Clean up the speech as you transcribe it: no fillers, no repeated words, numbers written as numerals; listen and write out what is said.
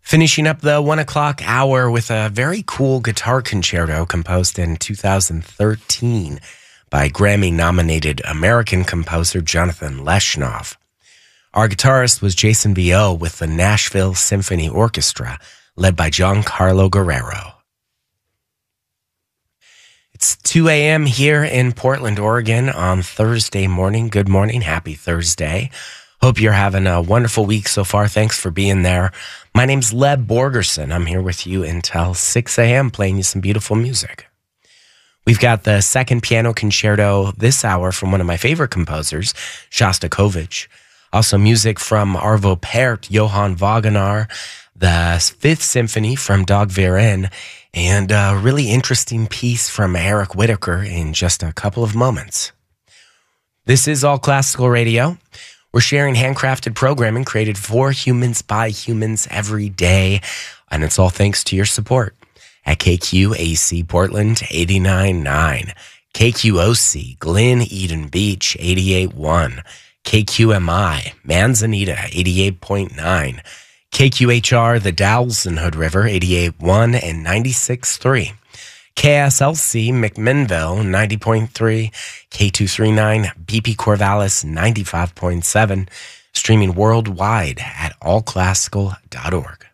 Finishing up the 1 o'clock hour with a very cool guitar concerto composed in 2013 by Grammy-nominated American composer Jonathan Leshnoff. Our guitarist was Jason Vio with the Nashville Symphony Orchestra, led by Giancarlo Guerrero. It's 2 a.m. here in Portland, Oregon on Thursday morning. Good morning. Happy Thursday. Hope you're having a wonderful week so far. Thanks for being there. My name's Leb Borgerson. I'm here with you until 6 a.m. playing you some beautiful music. We've got the second piano concerto this hour from one of my favorite composers, Shostakovich. Also music from Arvo Pärt, Johann Wagenaar, the Fifth Symphony from Dag Viren, and a really interesting piece from Eric Whitacre in just a couple of moments. This is All Classical Radio. We're sharing handcrafted programming created for humans by humans every day, and it's all thanks to your support at KQAC Portland 89.9, KQOC Glen Eden Beach 88.1, KQMI Manzanita 88.9, KQHR the Dalles and Hood River 88.1 and 96.3. KSLC McMinnville 90.3, K239 BP Corvallis 95.7, streaming worldwide at allclassical.org.